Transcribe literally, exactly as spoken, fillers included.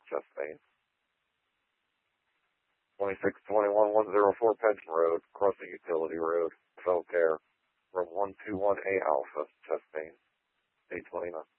chest pain. twenty-six twenty-one one oh four Pension Road, Crossing Utility Road, Fell Care, from one two one A Alpha, chest pain, eight twenty-nine.